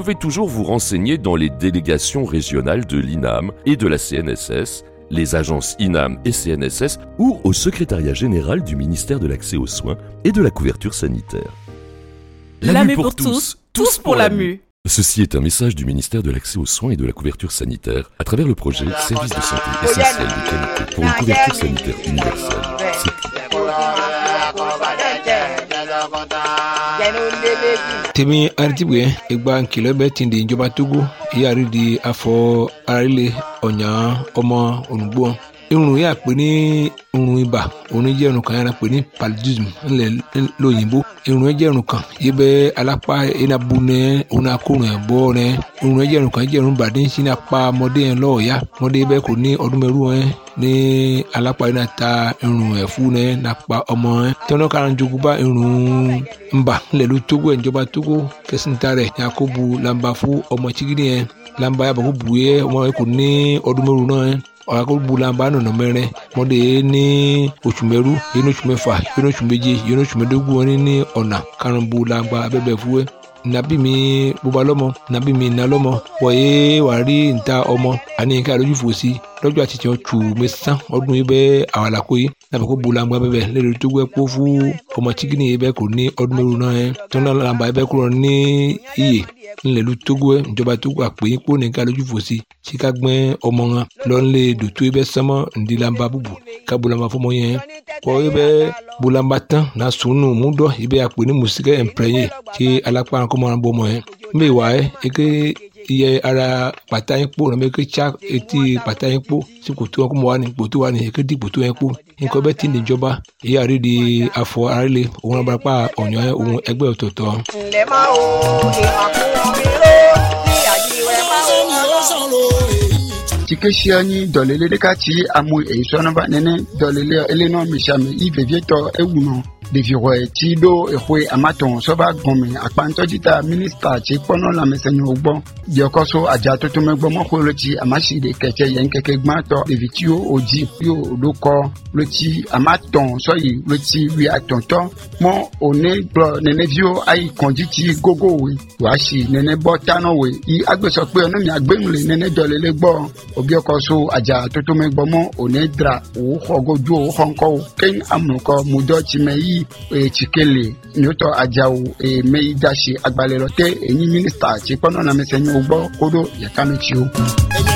pouvez toujours vous renseigner dans les délégations régionales de l'INAM et de la CNSS, les agences INAM et CNSS ou au secrétariat général du ministère de l'Accès aux soins et de la couverture sanitaire. La mue pour tous, tous pour la mue. Ceci est un message du ministère de l'Accès aux soins et de la couverture sanitaire à travers le projet Service de santé essentiel de qualité pour une couverture sanitaire universelle. Temi artibwe egba nkile betindi njoba Togo yari di afọ arile onya ọmọ onugbo irun ya pè ní irun ibà òun jẹ́ irun kan yàrá pè ní paludism ńlẹ̀ lóyìnbó irun jẹ́ irun kan yíbẹ̀ alápá enabu nẹ òun akórun ẹ̀ bọ́ nẹ irun jẹ́ irun kan jẹ́ irun bàdé sí ní apá ọmọdé yẹn lọ́ọ̀ọ́yá ọmọdé bẹ́ẹ̀ kò ní ọdún mẹ́rù ẹ̀ ní alápá yẹn ta irun ẹ̀ fún ẹ̀ nàpá ọmọ ẹ̀ tọ́nà kan jogun bá irun ńbà ńlẹ̀ ló Togo ẹ̀ ìjọba Togo kẹsìntà rẹ̀ yakubu lamba fún ọmọ chigidi yẹn lamba yàbọ̀ kó bu yẹ ọmọ yẹn kò ní ọdún mẹ́rù náà ẹ̀ ọ̀rọ̀ bulamba nọ̀nà mẹ́rin mọ́dé ní oṣù mẹ́rú yẹn ní oṣù mẹ́fà yẹn ní oṣù méje yẹn ní oṣù mẹ́dógún wọn ní ọ̀nà karùn-ún bulamba abẹ́bẹ̀ fúwẹ́ nàbí mi bóba lọ́mọ nàbí mi nà lọ́mọ wọ̀nyé wà rí níta ọmọ àní nǹkan àlójú fòsí lọ́jọ́ àti tiẹ̀ tù mẹ́sàn ọdún yìí bẹ́ẹ̀ àwọn àlàkó yìí nàbẹ̀ kó bulamba bẹ́ẹ̀ lẹ́rìí tó gbẹ́ kó fún ọmọ chikini yìí bẹ́ẹ̀ kò ní ọdún mẹ́rù náà yẹn tọ́nà làǹbà yìí bẹ́ẹ̀ kúrò ní iyè ńlẹ̀lú Togo ẹ̀ ìjọba Togo àpè yín kó nìkan lójú fòsí tí ká gbẹ́ ọmọ wọn lọ́nlé dòtó ibẹ̀ sánmọ́ ndílamba búbu ká bulamba fọmọ yẹn kọ́ ibẹ̀ bulamba tán na sunu múdọ̀ ibẹ̀ àpè ní musikẹ́ ẹ̀mpẹ́yẹ tí alápá kọ́mọ́ bọ́ ọmọ yẹn mbẹ́ wà ẹ́ eke iye ara pàtà yín kpó nàbẹ́ eke tsa etí pàtà yín kpó sí kòtò wọn kó mọ wà ní kòtò wà ní eke di kòtò yẹn kpó nǹkan bẹ́ẹ̀ tí ní ìjọba èyí àrídi afọ arílẹ̀ òun abarapá ọ̀yàn òun ẹgbẹ́ ọ̀tọ̀ọ̀tọ̀. ǹlẹ́ máa wo ìhàkùnrin ní àjíwẹ̀ máa wo tikeshia ni dɔlele ɖeka tsi amu esɔnɔba nene dɔlele elenɔ misiame ivevietɔ ewunɔ ɖevixɔe tsi ɖo exɔe amatɔn sɔba gɔme akpantɔdzita minista tsi kpɔnɔ lãmesẽnyewo gbɔ diɔkɔso adzatotomɛgbɔ mɔxɔe le tsi amasi ɖe kɛkɛ yɛn kɛkɛ gbãtɔ ɖevitsiwo wodzi yo ɖokɔ le tsi amatɔn sɔyi le tsi wuiatɔ̃tɔ mɔ one kplɔ neneviwo ayi kɔdzitsi gogowoe wòasi nene bɔ tanɔwoe yi agbesɔkpe ne miagbenu le nene dɔlele gbɔ obiɔkɔso adzatotomɛgbɔmɔ one dra wò xɔ godo wò xɔ ŋkɔwo keŋ amukɔ mudɔ tsime yi tsikele nyɔtɔ adzawo meyi dasi agbalẽ lɔte enyi minista tsi kpɔnɔ lãmesẽnyewo gbɔ koɖo yakametsiwo.